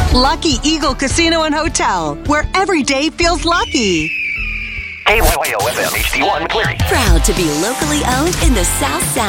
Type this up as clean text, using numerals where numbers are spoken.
Lucky Eagle Casino and Hotel, where every day feels lucky. KYOFM HD1 McCleary. Proud to be locally owned in the South Sound.